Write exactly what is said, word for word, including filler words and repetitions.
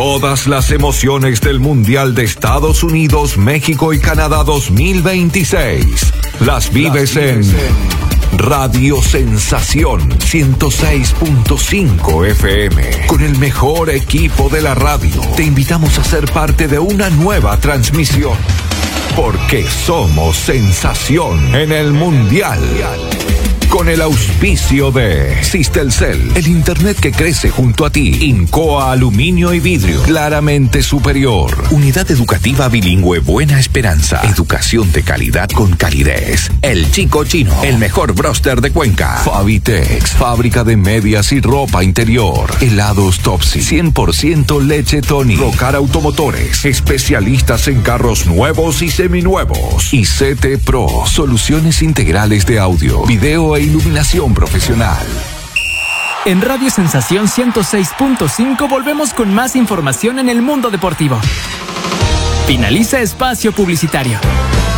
Todas las emociones del Mundial de Estados Unidos, México y Canadá dos mil veintiséis las vives, las vives en, en Radio Sensación ciento seis punto cinco F M. Con el mejor equipo de la radio, te invitamos a ser parte de una nueva transmisión. Porque somos sensación en el Mundial. Con el auspicio de Sistelcel, el internet que crece junto a ti. Incoa Aluminio y Vidrio, claramente superior. Unidad Educativa Bilingüe Buena Esperanza. Educación de calidad con calidez. El Chico Chino, el mejor bróster de Cuenca. Fabitex, fábrica de medias y ropa interior. Helados Topsy, cien por ciento leche Tony. Rocar Automotores, especialistas en carros nuevos y seminuevos. Y C T Pro, soluciones integrales de audio, video e iluminación profesional. En Radio Sensación ciento seis punto cinco volvemos con más información en el mundo deportivo. Finaliza espacio publicitario.